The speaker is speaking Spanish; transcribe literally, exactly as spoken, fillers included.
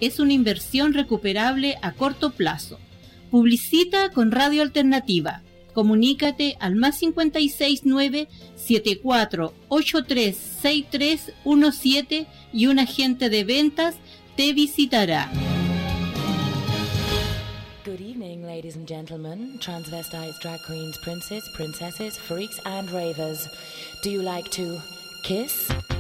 es una inversión recuperable a corto plazo. Publicita con Radio Alternativa. Comunícate al más cincuenta y seis nueve, setenta y cuatro, ochenta y tres, sesenta y tres diecisiete y un agente de ventas te visitará. Good evening, ladies and gentlemen, transvestites, drag queens, princes, princesses, freaks and ravers. Do you like to kiss?